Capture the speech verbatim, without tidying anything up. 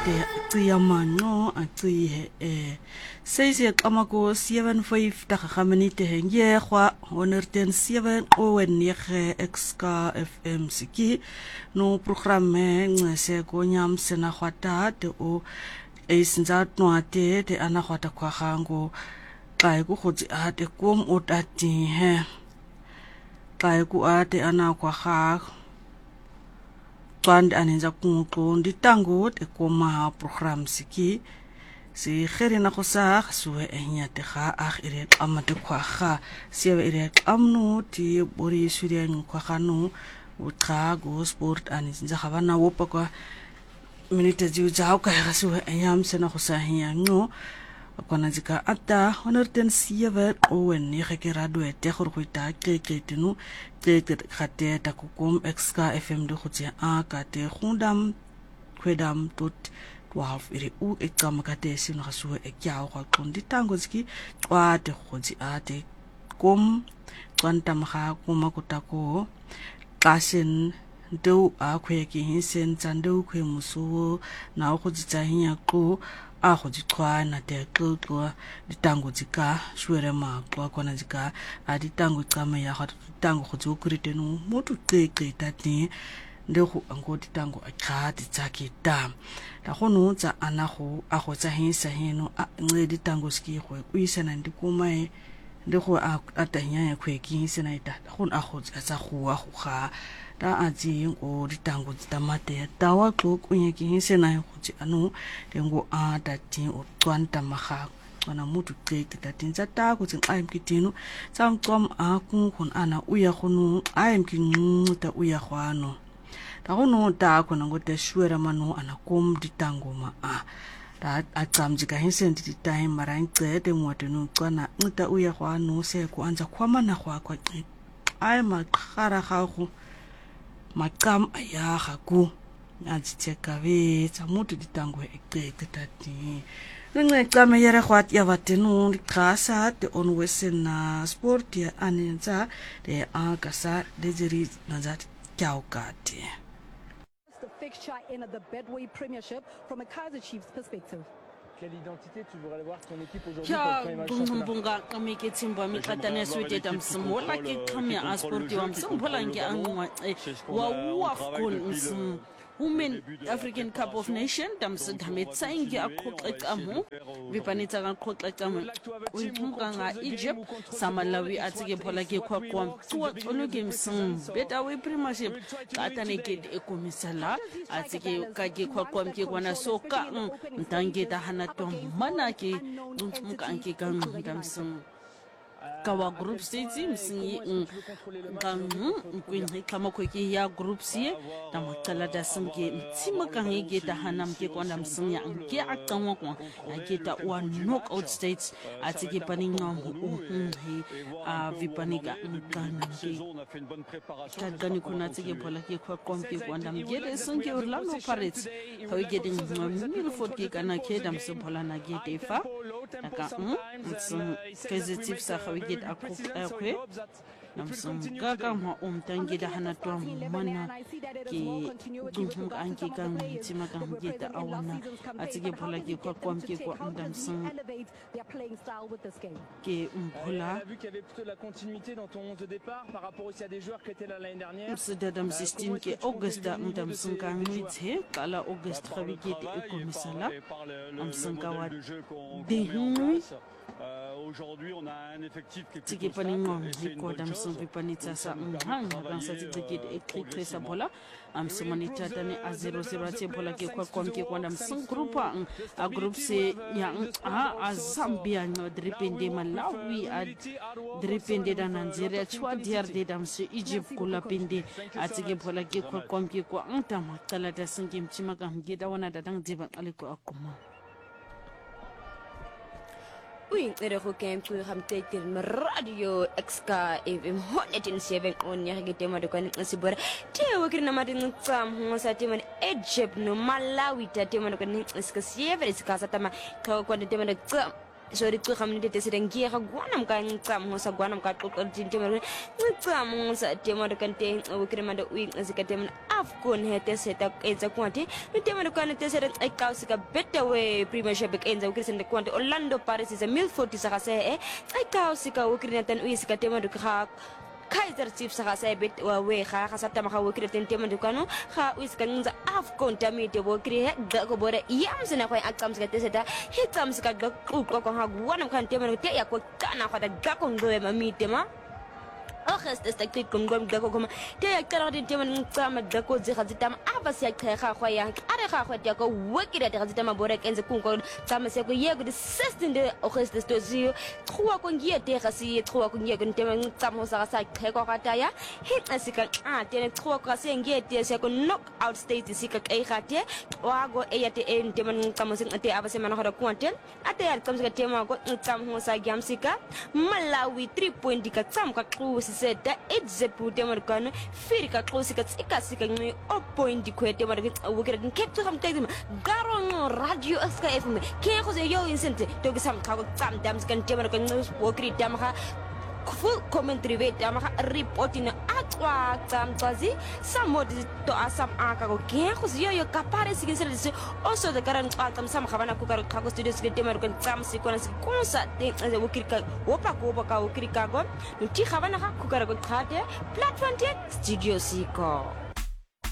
te tia mano a tia e seisi kamako seven five ta khamanite henge kwa one seven o nege xk fm siki no programme ngese ko nyam sena khwata te o e sinza tnoate te ana khwata kwa khango kai ku khotsi a te kom o tati he kai ku a te ana kwa kha Twand anenza kunqo nditango te koma program siki si khere na khosa suwe enya te kha ag ire qamate kwa kha siwe ire qamno ti bori suria nkwa khano utqa go sport anenza khabana wopa kwa minute jiu jao ka ga suwe enyam sena khosa hiya no kona zika ata one seven o ne ge ke radio ete gore go ita ke ke tenu ke ke khate ta kukum xk fm de khotse a ka te khundam kwedam tot twelve ire u e tsama ka te sino ga suwe e kya go qondi tango ziki twa te khotsi a te kom tsanta mha kuma kutako kasen do a khwe ke hinsen tsando khwe musu na go tsa hinya ko a go ditshwana te tlotlo ditango tsika shwere ma kwa kona tsika a ditango tsama ya ga ditango go tso kuriteno mo tuqeqe tati nde go ango ditango a khati tsaki ta ta go no tsa ana go a go tsa hinsa heno a nge ditango ski go o isana ndi kumae nde go a atanya ya khweki sena ita go a go tsa go wa go ga ta atsi ngo ditango tsamate tawa tlo kunyeki hisena go tsi anu dengo a tati o twanta maga tsona mutu qeqe tati tsa ta go tsi a mkitino tsa mqom a ku khon ana uya khonu a mkinta uya khwano ta go no ta khona ngo te shwera mano ana kom ditango ma a ta a tsamjika hisenti ti time mara ngcede ngwate no tsona ngita uya khwano se ku anza khwamana khwa kwa qi ai ma khara ga go makam ayaga ku ngadzitseka ve tsa mutu ditango eqeqe tati nne qame yere khwat ya batenu dikhasa te on wesena sport ya anenza de akasa de jeri nazat kyaukati the fixture in the Bedway Premiership from a Kaizer Chiefs perspective. Quelle identité tu voudrais voir ton équipe aujourd'hui pour le premier match championnat? Bunga kami ke timba mi katane suite tam smola ke kami asporti wam sambola nge angwa wa wafkon sm Women African Cup of Nations tam sedame tsaingi akhoqeqa mo vipanitsa ka khoqeqa mo uyimuka nga Egypt samalawi atsike phola ke khwa kwam tsuwa tsolo games beta we premiership katane ke ekomisala atsike ka ke khwa kwam ke kwana soka ntange ta hana to mana ke muka anke kan tam sum kawa group stage msingi ngangu kwinhi kama kweki ya group sie tamakala da simge mtsima kangi geta hanam ke kwana msinya nge aktanwa kwa ageta wa knockout stage atike paninga mu hi a vipanika ngangi kadgani kuna tike pola ke kwa kompi kwanda mgede sunge Orlando Pirates hawigede Milford ke kana ke dam simpola na gete fa aka mtsum positive sa hawigede akukwe namsum gaga ma umtangi da hanatwa mana ke tunhung anki kan tima kan geta awana atige phola ke kwa kwam ke kwa andam sun ke mbola vu qu'il y avait plutôt la continuité dans ton onze de départ par rapport aussi à des joueurs qui étaient là l'année dernière. Sedadam sixteen ke Augusta ndam sun kan withe kala August khawigete ekomisala am sun kawa de aujourd'hui on a un effectif qui est tike paningo ko dam sun vipanitsa sa mhang ban sa tike ekritre sa bola am sumanita tane a zero zero te bola ke kwa kom ke kwanda sun grupa a group se ya a a Zambia no dripende Malawi a dripende da Nigeria chwa diar de dam se Egypt kula pende a tike bola ke kwa kom ke kwa anta makala da sun ke mchima ka ngeda wana da dang diban aliko akuma. Oui, ere ko kem ku ham tetir radio X K F M one seven on ya gete ma de kan sibora te wakir na madin tsam ngosa te man Egypt no Malawi ta te man kan ska sieve ska sa tama ka ko de te man tsam sorry ku khamni de tesere ngia ga gwanam ka ngam ho sa gwanam ka to tin tema ngam sa tema de kan te wukire manda wi zikate man afcon he teseta eza kwante no tema de kan tesere ai ka sika betaway premiership enza wukire sende kwante Orlando Pirates is a Milford sa se e ai ka sika wukire tan wi sika tema de ka Kaizer Chiefs sa sa bet wa we kha kha sa tama kha wukire ten tema de kanu kha wi sika nza afcon tamite wukire ga ko bore yam sina ko akam sika teseta hitam sika ga ku ko ko ha gwanam kan tema te ya ko kana ko da ga ko ngoe mamite ma Orest ist der Krieg kommen Dako kommen der gerade den Themen zusammen Dako sich hat dann aber sie hat ja ja alle hat ja ko wiki der hat dann borek in sekun ko zusammen se ko yego de sestinde Orest ist das sie trois ko ngie der sie trois ko ngie den Themen zusammen sa sa ko kata ya hit asika ah den trois ko se ngie der se ko knock out state sika kai khate wa go e yate en Themen zusammen sing ate aber se man hora konten ate ya kam sika tema ko zusammen sa gam sika Malawi three point ka zusammen ka ku said that it's a put them on Firika close kat ikasika ni o point di kwete ma de wukira din kepto kam tagdim garon radio ska F M ke ko se yo insente to gi sam ka ko sam dam skan tema ko wukiri dam ha full commentary ve dam ha reporting atwa tam twazi samodi to asam aka ko ke ko se yo ka pare sigin se also the garan tam sam khabana ko ka ko studio sike tema ko sam si ko na si konsa de wukiri ka wopa ko ka wukiri ka go ti khabana ka ko ka ko khate platform te studio siko